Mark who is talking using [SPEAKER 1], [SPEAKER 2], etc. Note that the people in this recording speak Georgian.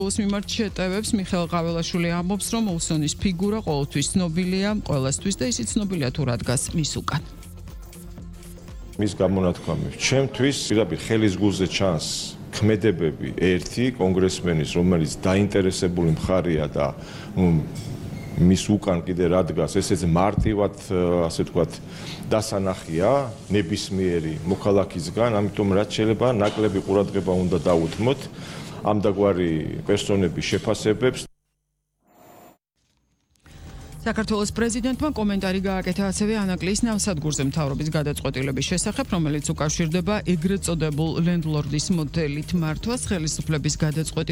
[SPEAKER 1] ოს მიმართ შეტევებს მიხეილ ყაველაშვილი ამბობს, რომ ულსონის ფიგურა ყოველთვის ცნობილია, ყველასთვის და ისიც ცნობილია თუ რა დგას მის უკან.
[SPEAKER 2] მის გამონათქვამებს ჩემთვის პირდაპირ ხელის გულზე ჩანს ქმედებები ერთი კონგრესმენის, რომელიც დაინტერესებული მხარია და მის უკან კიდე რა დგას, ესეც მარტივად, ასე ვთქვათ, დასანახია ნებისმიერი მოქალაქისგან, ამიტომ რაც შეიძლება ნაკლები ყურადღება უნდა დაუთმოთ ამდაგვარი პერსონების შეფასებებს.
[SPEAKER 1] საქართველოს პრეზიდენტმა კომენტარი გააკეთა ასევე ანაკლიის ნავსადგურზე მთავრობის გადაწყვეტილების შესახებ, რომელიც უკავშირდება ეგრეთ წოდებულ ლენდლორდის მოდელით მართვას ხელისუფლების გადაწყვეტილებას